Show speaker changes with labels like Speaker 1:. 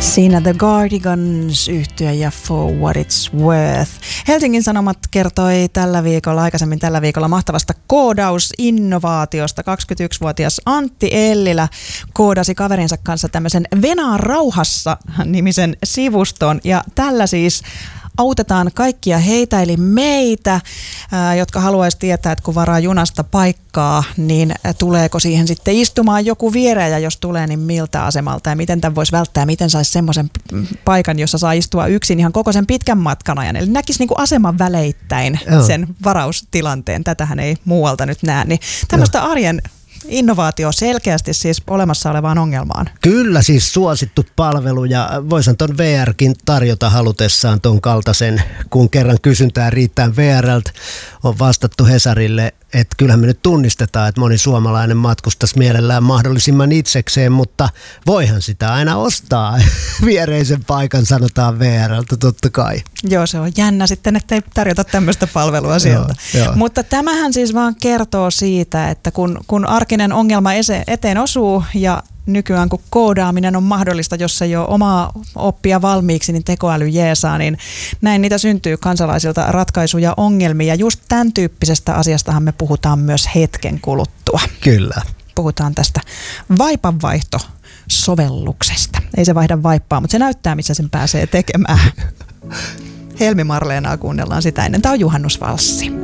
Speaker 1: Siinä The Cardigans -yhtye ja For What It's Worth. Helsingin Sanomat kertoi aikaisemmin tällä viikolla mahtavasta koodausinnovaatiosta. 21-vuotias Antti Ellilä koodasi kaverinsa kanssa tämmöisen Venaa rauhassa-nimisen sivuston. Ja tällä siis autetaan kaikkia heitä, eli meitä, jotka haluaisi tietää, että kun varaa junasta paikkaa, niin tuleeko siihen sitten istumaan joku viereen, ja jos tulee, niin miltä asemalta, ja miten tämän voisi välttää, miten saisi semmoisen paikan, jossa saa istua yksin ihan koko sen pitkän matkan ajan. Eli näkisi niin kuin aseman väleittäin sen varaustilanteen. Tätähän ei muualta nyt näe. Niin tämmöistä arjen innovaatio selkeästi siis olemassa olevaan ongelmaan.
Speaker 2: Kyllä, siis suosittu palvelu, ja voisin ton VRkin tarjota halutessaan ton kaltaisen, kun kerran kysyntää riittää. VRltä on vastattu Hesarille, että kyllähän me nyt tunnistetaan, että moni suomalainen matkustaisi mielellään mahdollisimman itsekseen, mutta voihan sitä aina ostaa viereisen paikan, sanotaan VRltä totta kai.
Speaker 1: Joo, se on jännä sitten, ettei tarjota tämmöistä palvelua sieltä. Joo. Mutta tämähän siis vaan kertoo siitä, että kun arkinen ongelma eteen osuu ja nykyään kun koodaaminen on mahdollista, jos ei ole omaa oppia valmiiksi, niin tekoäly jeesaa, niin näin niitä syntyy kansalaisilta ratkaisuja ongelmiin. Ja just tämän tyyppisestä asiastahan me puhutaan myös hetken kuluttua.
Speaker 2: Kyllä.
Speaker 1: Puhutaan tästä vaipanvaihtosovelluksesta. Ei se vaihda vaippaa, mutta se näyttää, missä sen pääsee tekemään. Helmi Marleenaa kuunnellaan sitä ennen. Tämä on juhannusvalssi.